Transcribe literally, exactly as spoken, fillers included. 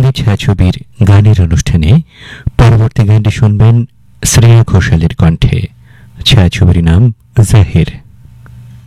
ছায়াছবির গানের অনুষ্ঠানে পরবর্তী গানটি শুনবেন শ্রেয়া ঘোষালের কণ্ঠে। ছায়াছবির নাম জাহির।